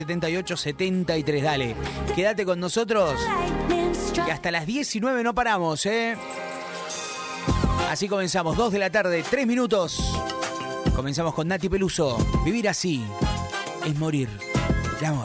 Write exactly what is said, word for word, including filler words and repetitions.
setenta y ocho setenta y tres. Dale, quédate con nosotros y hasta las diecinueve no paramos, ¿eh? Así comenzamos, dos de la tarde, tres minutos. Comenzamos con Nati Peluso. Vivir así es morir.